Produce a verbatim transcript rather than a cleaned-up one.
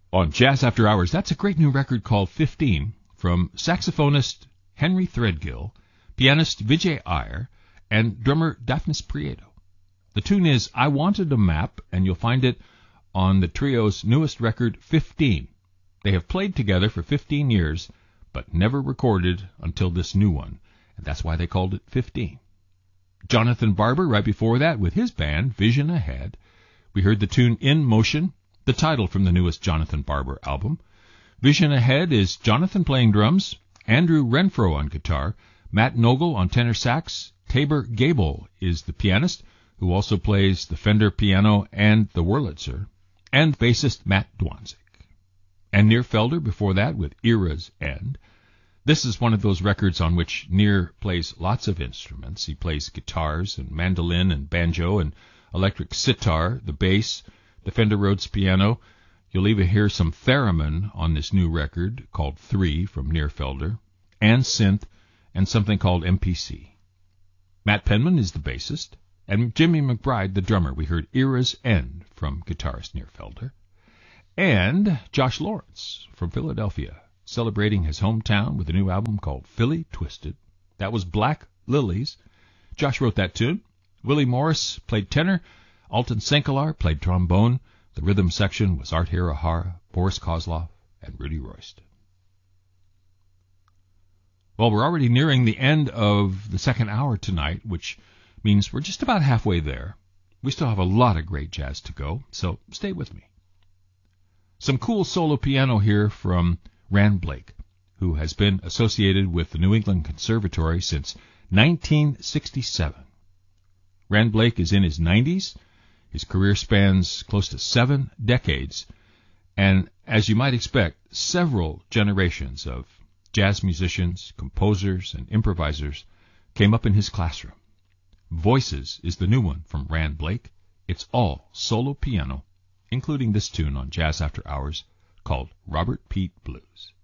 On Jazz After Hours, that's a great new record called fifteen from saxophonist Henry Threadgill, pianist Vijay Iyer, and drummer Daphnis Prieto. The tune is I Wanted a Map, and you'll find it on the trio's newest record, fifteen. They have played together for fifteen years, but never recorded until this new one, and that's why they called it fifteen. Jonathan Barber, right before that, with his band, Vision Ahead. We heard the tune In Motion, the title from the newest Jonathan Barber album. Vision Ahead is Jonathan playing drums, Andrew Renfro on guitar, Matt Nogel on tenor sax, Tabor Gable is the pianist, who also plays the Fender piano and the Wurlitzer, and bassist Matt Dwanzik. And Nir Felder before that with Era's End. This is one of those records on which Nir plays lots of instruments. He plays guitars and mandolin and banjo and electric sitar, the bass, the Fender Rhodes piano. You'll even hear some theremin on this new record called Three from Nir Felder, and synth, and something called M P C. Matt Penman is the bassist, and Jimmy McBride the drummer. We heard Era's End from guitarist Nir Felder. And Josh Lawrence from Philadelphia, celebrating his hometown with a new album called Philly Twisted. That was Black Lilies. Josh wrote that tune. Willie Morris played tenor. Alton Senkelar played trombone. The rhythm section was Art Hirahara, Boris Kozlov, and Rudy Royston. Well, we're already nearing the end of the second hour tonight, which means we're just about halfway there. We still have a lot of great jazz to go, so stay with me. Some cool solo piano here from Rand Blake, who has been associated with the New England Conservatory since nineteen sixty-seven. Rand Blake is in his nineties. His career spans close to seven decades, and as you might expect, several generations of jazz musicians, composers, and improvisers came up in his classroom. Voices is the new one from Rand Blake. It's all solo piano, including this tune on Jazz After Hours called Robert Pete Blues.